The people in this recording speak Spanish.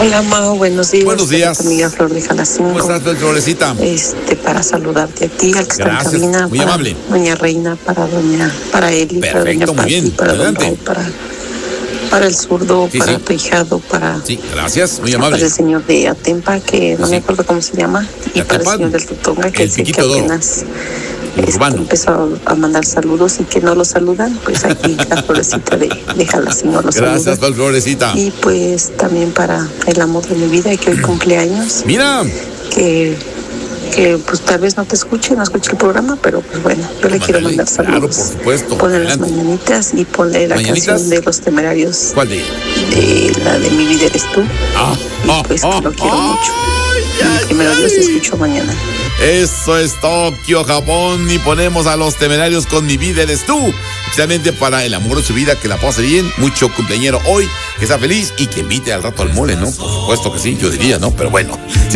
Hola, Mao, buenos días. Buenos días. Soy tu amiga Flor de Jalacingo. ¿Cómo estás, Florecita? Para saludarte a ti, al que está en Gracias, cabina, muy para amable. Doña Reina, para Eli, para Doña Perfecto, muy Pati, bien. para Don Adelante. Raúl, para el zurdo, Sí, para sí. tu hijado, para Sí, gracias, muy para amable. el señor de Atempa, que no Sí. me acuerdo cómo se llama, y De para el Atempa, señor del Tutonga, que el sí que Piquito de Oro. apenas Urbano. empezó a mandar saludos y que no lo saludan, pues aquí la Florecita de Jalacingo los Gracias, saluda. Florecita. Y pues también para el amor de mi vida, que hoy cumpleaños, Mira, que pues tal vez no escuche el programa, pero pues bueno, yo le quiero mandar Claro, saludos. por supuesto. Ponle las Adelante. mañanitas y ponle la ¿Mañanitas? canción de Los Temerarios, ¿Cuál de? la de Mi vida eres tú. Y pues que lo quiero mucho. Y que me lo Dios te escucho mañana. Eso es Tokio, Japón, y ponemos a Los Temerarios con Mi vida eres tú, especialmente para el amor de su vida, que la pase bien, mucho cumpleañero hoy, que sea feliz y que invite al rato al mole, ¿no? Por supuesto que sí, yo diría, ¿no? Pero bueno.